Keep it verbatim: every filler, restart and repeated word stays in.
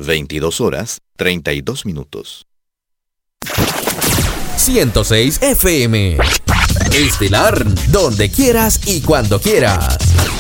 veintidós horas, treinta y dos minutos. ciento seis F M. Estelar, donde quieras y cuando quieras.